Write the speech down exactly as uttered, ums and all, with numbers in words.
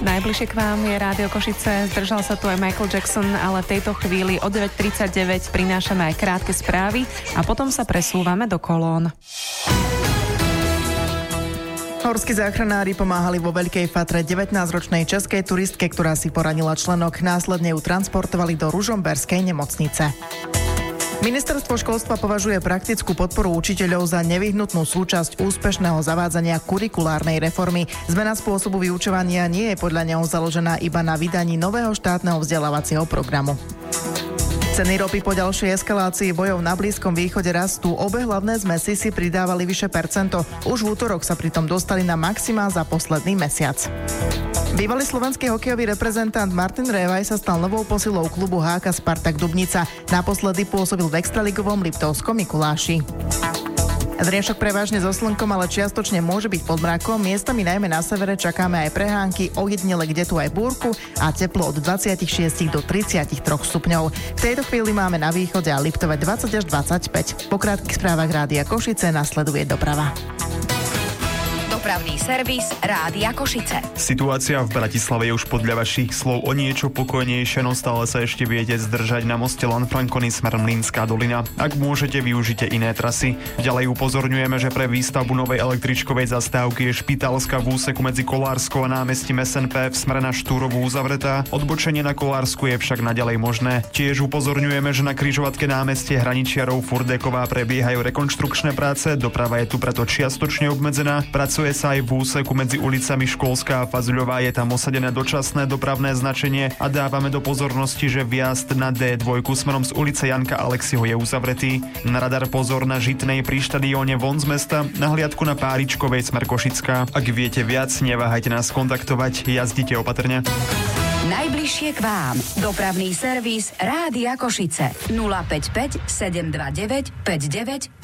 Najbližšie k vám je Rádio Košice. Zdržal sa tu aj Michael Jackson, ale v tejto chvíli o deväť tridsaťdeväť prinášame aj krátke správy a potom sa presúvame do kolón. Horskí záchranári pomáhali vo Veľkej Fatre devätnásťročnej českej turistke, ktorá si poranila členok. Následne ju transportovali do Ružomberskej nemocnice. Ministerstvo školstva považuje praktickú podporu učiteľov za nevyhnutnú súčasť úspešného zavádzania kurikulárnej reformy. Zmena spôsobu vyučovania nie je podľa neho založená iba na vydaní nového štátneho vzdelávacieho programu. Ceny ropy po ďalšej eskalácii bojov na Blízkom východe rastú. Obe hlavné zmesy si pridávali vyše percento. Už v útorok sa pritom dostali na maximá za posledný mesiac. Bývalý slovenský hokejový reprezentant Martin Révaj sa stal novou posilou klubu há ká Spartak Dubnica. Naposledy pôsobil v extraligovom Liptovskom Mikuláši. Dnešok prevažne so slnkom, ale čiastočne môže byť pod mrakom. Miestami najmä na severe čakáme aj prehánky, ojedinele kde tu aj búrku a teplo od dvadsaťšesť do tridsaťtri stupňov. V tejto chvíli máme na východe a Liptove dvadsať až dvadsaťpäť. Po krátkych správach Rádia Košice nasleduje doprava. Dopravný servis Rádia Košice. Situácia v Bratislave je už podľa vašich slov o niečo pokojnejšia, no stále sa ešte viete zdržať na moste Lanfranconi smerom Mlynská dolina. Ak môžete, využite iné trasy. Ďalej upozorňujeme, že pre výstavbu novej električkovej zastávky je Špitálska v úseku medzi Kolárskou a námestím es en pé v smere na Štúrovú uzavretá. Odbočenie na Kolársku je však naďalej možné. Tiež upozorňujeme, že na križovatke námestie Hraničiarov Furdeková prebiehajú rekonštrukčné práce, doprava je tu preto čiastočne obmedzená. Pracuje sa aj v úseku medzi ulicami Školská a Fazuľová, je tam osadené dočasné dopravné značenie a dávame do pozornosti, že vjazd na dé dva smerom z ulice Janka Alexiho je uzavretý. Na radar pozor na Žitnej pri štadióne von z mesta, na hliadku na Páričkovej smer Košická. Ak viete viac, neváhajte nás kontaktovať, jazdite opatrne. Najbližšie k vám. Dopravný servis Rádia Košice nula päť päť sedem dva deväť päť deväť